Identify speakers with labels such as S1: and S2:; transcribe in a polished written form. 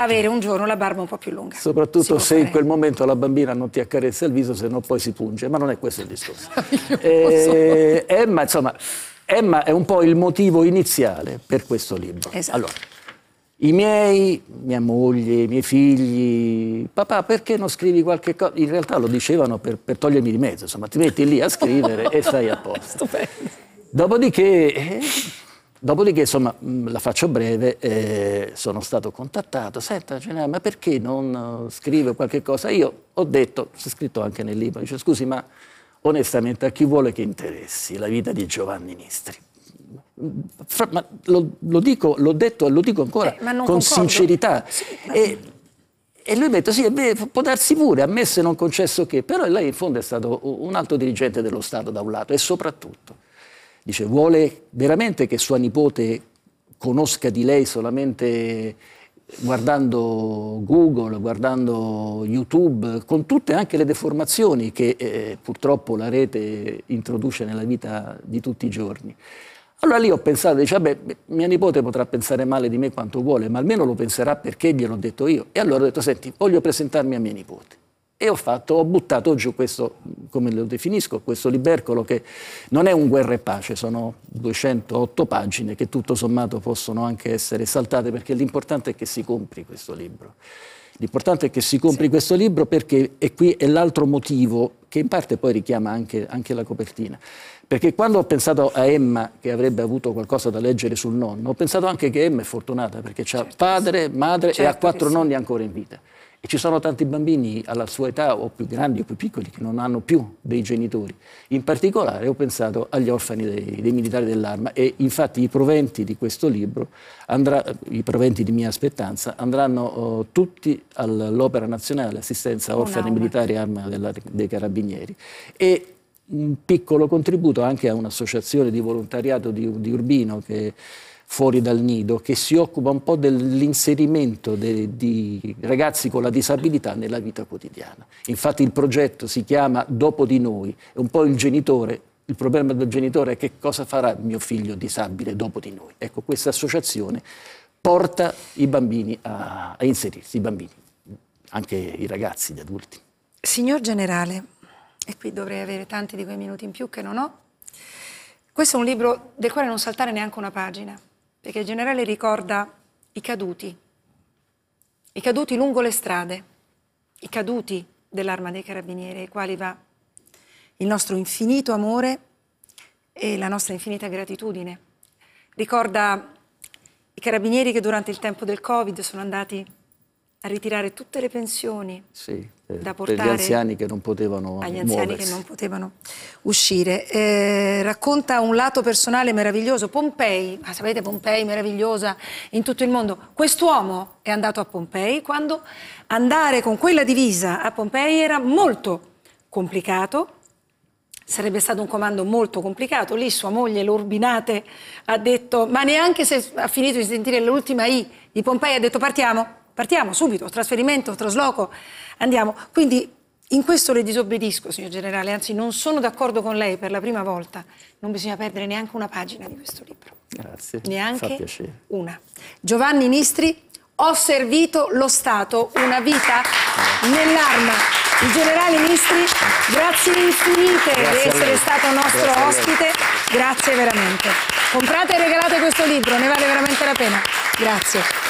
S1: avere un giorno la barba un po' più lunga.
S2: Soprattutto se in quel momento la bambina non ti accarezza il viso, se no poi si punge, ma non è questo il discorso. Emma, insomma, Emma è un po' il motivo iniziale per questo libro.
S1: Esatto.
S2: Allora, mia moglie, i miei figli, papà, perché non scrivi qualche cosa? In realtà lo dicevano per togliermi di mezzo, insomma, ti metti lì a scrivere e stai a posto.
S1: Stupendo.
S2: Dopodiché, insomma, la faccio breve, sono stato contattato, senta, generale, ma perché non scrive qualche cosa? Io ho detto, c'è scritto anche nel libro, dice, scusi, ma onestamente a chi vuole che interessi la vita di Giovanni Nistri? Ma lo dico, l'ho detto e lo dico ancora con
S1: concordo.
S2: Sincerità. Sì, e lui mi ha detto, sì, può darsi pure, a me se non concesso che, però lei in fondo è stato un alto dirigente dello Stato da un lato e soprattutto, dice, vuole veramente che sua nipote conosca di lei solamente guardando Google, guardando YouTube, con tutte anche le deformazioni che purtroppo la rete introduce nella vita di tutti i giorni. Allora lì ho pensato, dice, vabbè, mia nipote potrà pensare male di me quanto vuole, ma almeno lo penserà perché gliel'ho detto io. E allora ho detto, senti, voglio presentarmi a mia nipote. E ho buttato giù questo, come lo definisco, questo libercolo che non è un Guerra e Pace, sono 208 pagine che tutto sommato possono anche essere saltate, perché l'importante è che si compri questo libro. L'importante è che si compri questo libro perché, e qui è l'altro motivo, che in parte poi richiama anche la copertina. Perché quando ho pensato a Emma che avrebbe avuto qualcosa da leggere sul nonno, ho pensato anche che Emma è fortunata perché ha padre, madre e ha 4 nonni ancora in vita. E ci sono tanti bambini alla sua età, o più grandi o più piccoli, che non hanno più dei genitori. In particolare ho pensato agli orfani dei militari dell'Arma e infatti i proventi di questo libro, i proventi di mia spettanza, andranno tutti all'Opera Nazionale Assistenza Orfani Militari Arma dei Carabinieri. E un piccolo contributo anche a un'associazione di volontariato di Urbino che Fuori dal Nido, che si occupa un po' dell'inserimento di ragazzi con la disabilità nella vita quotidiana. Infatti il progetto si chiama Dopo di noi, è un po' il problema del genitore è che cosa farà mio figlio disabile dopo di noi. Ecco, questa associazione porta i bambini a inserirsi, i bambini, anche i ragazzi, gli adulti.
S1: Signor Generale, e qui dovrei avere tanti di quei minuti in più che non ho, questo è un libro del quale non saltare neanche una pagina, perché il generale ricorda i caduti lungo le strade, i caduti dell'Arma dei Carabinieri, ai quali va il nostro infinito amore e la nostra infinita gratitudine. Ricorda i carabinieri che durante il tempo del Covid sono andati a ritirare tutte le pensioni da portare
S2: per gli anziani che non potevano
S1: agli anziani che non potevano uscire. Racconta un lato personale meraviglioso. Pompei, sapete, Pompei meravigliosa in tutto il mondo. Quest'uomo è andato a Pompei quando andare con quella divisa a Pompei era molto complicato. Sarebbe stato un comando molto complicato. Lì sua moglie, l'Urbinate, ha detto, ma neanche se ha finito di sentire l'ultima I di Pompei, ha detto partiamo subito, trasferimento, trasloco, andiamo. Quindi in questo le disobbedisco, signor Generale, anzi non sono d'accordo con lei per la prima volta. Non bisogna perdere neanche una pagina di questo libro.
S2: Grazie,
S1: neanche
S2: fa piacere.
S1: Una. Giovanni Nistri, ho servito lo Stato, una vita nell'Arma. Il generale Nistri, grazie infinite di essere stato nostro ospite, grazie veramente. Comprate e regalate questo libro, ne vale veramente la pena. Grazie.